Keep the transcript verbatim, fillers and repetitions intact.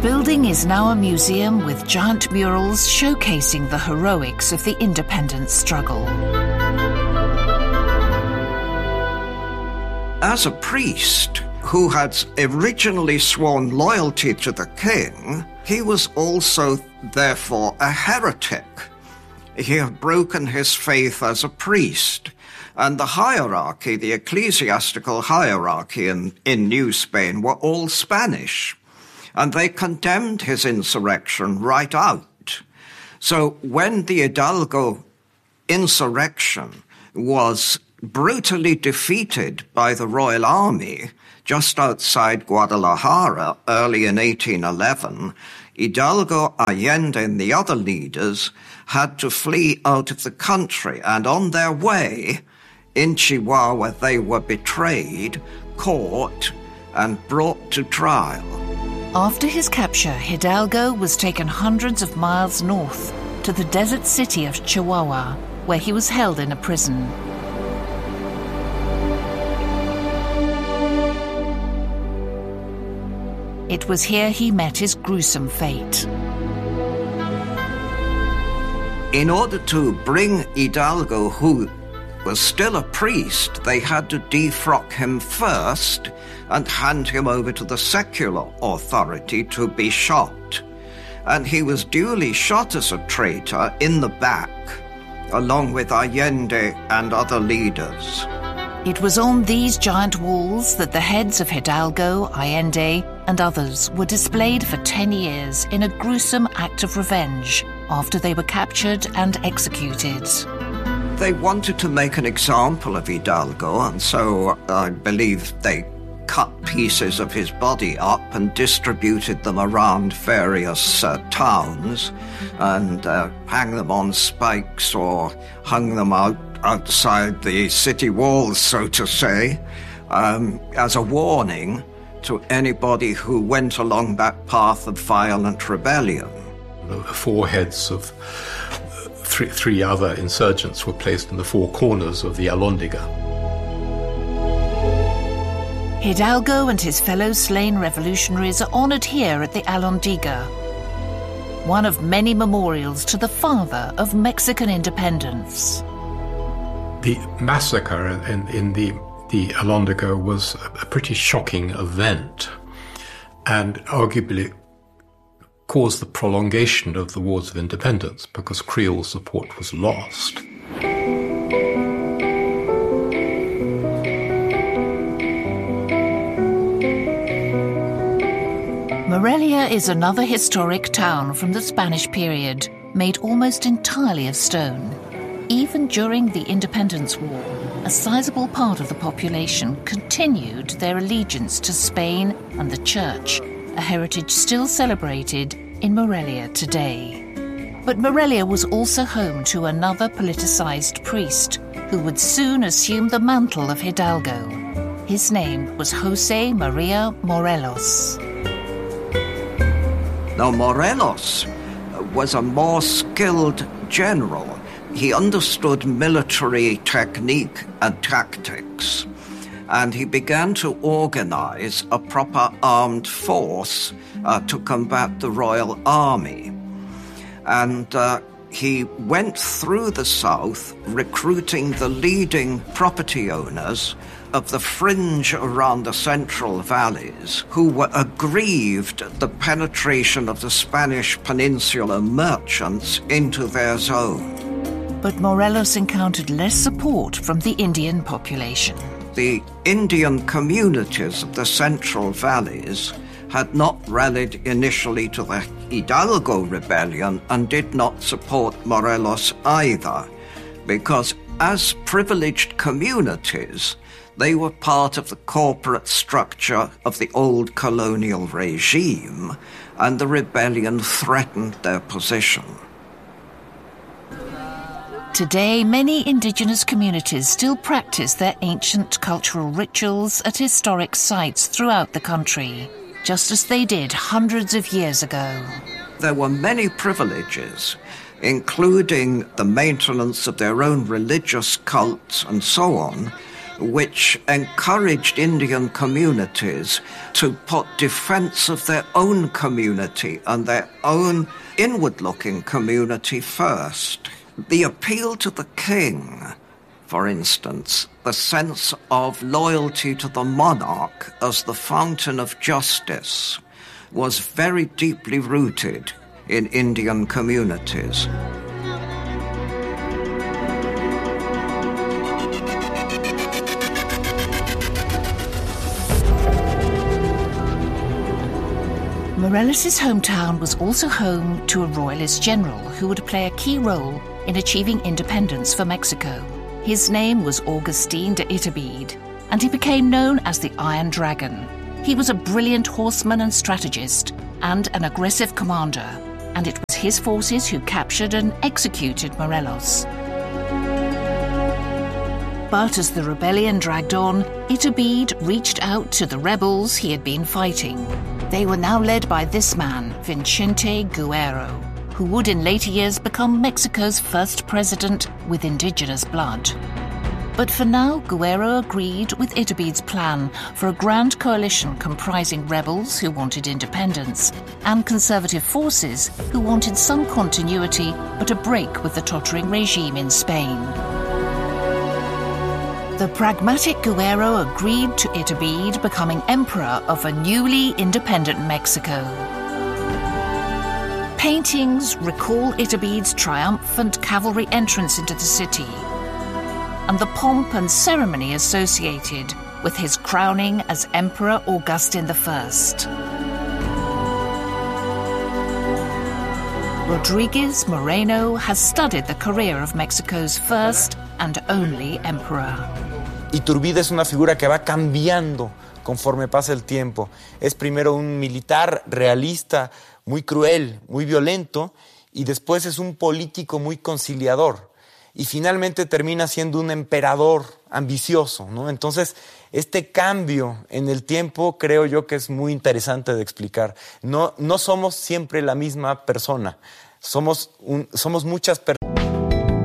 building is now a museum with giant murals showcasing the heroics of the independence struggle. As a priest who had originally sworn loyalty to the king, he was also, therefore, a heretic. He had broken his faith as a priest, and the hierarchy, the ecclesiastical hierarchy in, in New Spain, were all Spanish, and they condemned his insurrection right out. So when the Hidalgo insurrection was brutally defeated by the Royal Army just outside Guadalajara early in eighteen eleven, Hidalgo, Allende, and the other leaders had to flee out of the country, and on their way in Chihuahua they were betrayed, caught, and brought to trial. After his capture, Hidalgo was taken hundreds of miles north to the desert city of Chihuahua, where he was held in a prison. It was here he met his gruesome fate. In order to bring Hidalgo, who was still a priest, they had to defrock him first and hand him over to the secular authority to be shot. And he was duly shot as a traitor in the back, along with Allende and other leaders. It was on these giant walls that the heads of Hidalgo, Allende, and others were displayed for ten years in a gruesome act of revenge after they were captured and executed. They wanted to make an example of Hidalgo, and so I believe they cut pieces of his body up and distributed them around various uh, towns and uh, hang them on spikes or hung them out outside the city walls, so to say, um, as a warning to anybody who went along that path of violent rebellion. The foreheads of three, three other insurgents were placed in the four corners of the Alhóndiga. Hidalgo and his fellow slain revolutionaries are honoured here at the Alhóndiga, one of many memorials to the father of Mexican independence. The massacre in, in the, the Alhóndiga was a pretty shocking event, and arguably caused the prolongation of the wars of independence because Creole support was lost. Morelia is another historic town from the Spanish period, made almost entirely of stone. Even during the Independence War, a sizable part of the population continued their allegiance to Spain and the Church, a heritage still celebrated in Morelia today. But Morelia was also home to another politicized priest who would soon assume the mantle of Hidalgo. His name was José María Morelos. Now, Morelos was a more skilled general. He understood military technique and tactics, and he began to organize a proper armed force uh, to combat the Royal Army. And uh, he went through the south recruiting the leading property owners of the fringe around the central valleys who were aggrieved at the penetration of the Spanish Peninsular merchants into their zone. But Morelos encountered less support from the Indian population. The Indian communities of the central valleys had not rallied initially to the Hidalgo rebellion and did not support Morelos either, because as privileged communities, they were part of the corporate structure of the old colonial regime, and the rebellion threatened their position. Today, many indigenous communities still practice their ancient cultural rituals at historic sites throughout the country, just as they did hundreds of years ago. There were many privileges, including the maintenance of their own religious cults and so on, which encouraged Indian communities to put defense of their own community and their own inward-looking community first. The appeal to the king, for instance, the sense of loyalty to the monarch as the fountain of justice, was very deeply rooted in Indian communities. Morelos' hometown was also home to a royalist general who would play a key role in achieving independence for Mexico. His name was Agustín de Iturbide, and he became known as the Iron Dragon. He was a brilliant horseman and strategist, and an aggressive commander, and it was his forces who captured and executed Morelos. But as the rebellion dragged on, Iturbide reached out to the rebels he had been fighting. They were now led by this man, Vicente Guerrero, who would in later years become Mexico's first president with indigenous blood. But for now, Guerrero agreed with Iturbide's plan for a grand coalition comprising rebels who wanted independence and conservative forces who wanted some continuity but a break with the tottering regime in Spain. The pragmatic Guerrero agreed to Iturbide becoming emperor of a newly independent Mexico. Paintings recall Iturbide's triumphant cavalry entrance into the city and the pomp and ceremony associated with his crowning as Emperor Augustine the First. Rodriguez Moreno has studied the career of Mexico's first and only emperor. Iturbide es una figura que va cambiando conforme pasa el tiempo. Es primero un militar realista, muy cruel, muy violento, y después es un político muy conciliador. Y finalmente termina siendo un emperador ambicioso, ¿no? Entonces, este cambio en el tiempo creo yo que es muy interesante de explicar. No, no somos siempre la misma persona. Somos, un, somos muchas personas.